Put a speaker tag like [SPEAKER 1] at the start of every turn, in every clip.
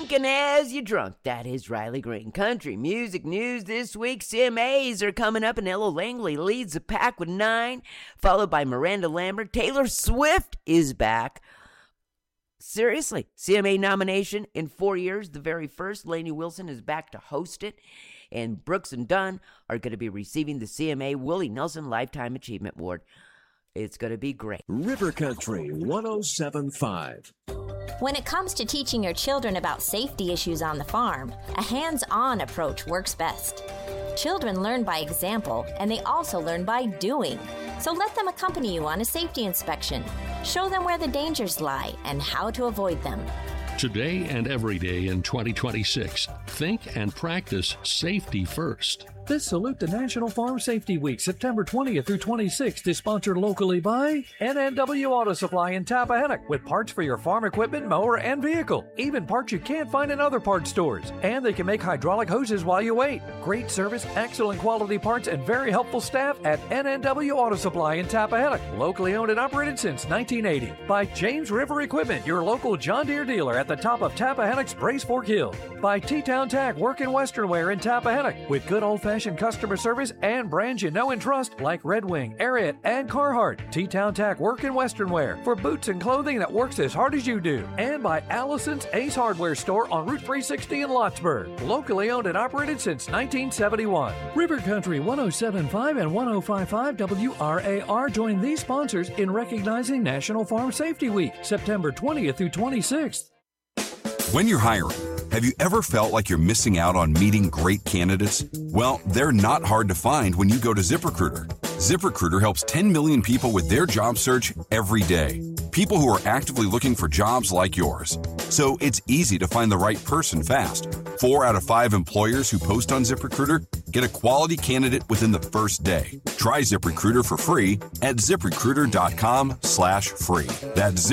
[SPEAKER 1] drinking as you drunk. That is Riley Green. Country music news this week. CMAs are coming up, and Ella Langley leads the pack with 9, followed by Miranda Lambert. Taylor Swift is back. Seriously, CMA nomination in 4 years, the very first. Lainey Wilson is back to host it. And Brooks and Dunn are going to be receiving the CMA Willie Nelson Lifetime Achievement Award. It's going to be great.
[SPEAKER 2] River Country 107.5.
[SPEAKER 3] When it comes to teaching your children about safety issues on the farm, a hands-on approach works best. Children learn by example, and they also learn by doing. So let them accompany you on a safety inspection. Show them where the dangers lie and how to avoid them.
[SPEAKER 4] Today and every day in 2026, think and practice safety first.
[SPEAKER 5] This Salute the National Farm Safety Week, September 20th through 26th, is sponsored locally by NNW Auto Supply in Tappahannock, with parts for your farm equipment, mower, and vehicle. Even parts you can't find in other parts stores. And they can make hydraulic hoses while you wait. Great service, excellent quality parts, and very helpful staff at NNW Auto Supply in Tappahannock. Locally owned and operated since 1980. By James River Equipment, your local John Deere dealer at the top of Tappahannock's Brace Fork Hill. By T-Town Tack Work in Western Wear in Tappahannock, with good old-fashioned customer service and brands you know and trust like Red Wing, Ariat, and Carhartt. T-Town Tack Work in Western Wear for boots and clothing that works as hard as you do. And by Allison's Ace Hardware Store on Route 360 in Lotsburg. Locally owned and operated since 1971. River Country 107.5 and 105.5 WRAR join these sponsors in recognizing National Farm Safety Week, September 20th through 26th.
[SPEAKER 6] When you're hiring, have you ever felt like you're missing out on meeting great candidates? Well, they're not hard to find when you go to ZipRecruiter. ZipRecruiter helps 10 million people with their job search every day. People who are actively looking for jobs like yours. So it's easy to find the right person fast. 4 out of 5 employers who post on ZipRecruiter get a quality candidate within the first day. Try ZipRecruiter for free at ZipRecruiter.com/free. That's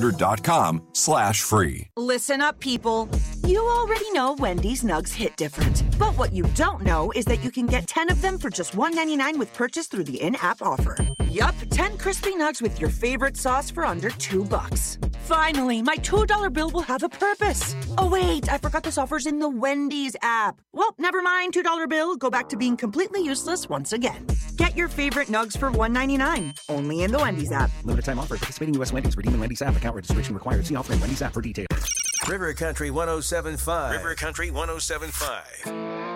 [SPEAKER 6] ZipRecruiter.com/free.
[SPEAKER 7] Listen up, people. You already know Wendy's Nugs hit different. But what you don't know is that you can get 10 of them for just $1.99 with purchase through the in-app offer. Yup, 10 crispy nugs with your favorite sauce for under $2. Finally, my $2 bill will have a purpose. Oh wait, I forgot this offer's in the Wendy's app. Well, never mind, $2 bill. Go back to being completely useless once again. Get your favorite nugs for $1.99. Only in the Wendy's app.
[SPEAKER 8] Limited time offer. Participating U.S. Wendy's. Redeeming Wendy's app. Account registration required. See offer in Wendy's app for details.
[SPEAKER 2] River Country 107.5. River Country 107.5.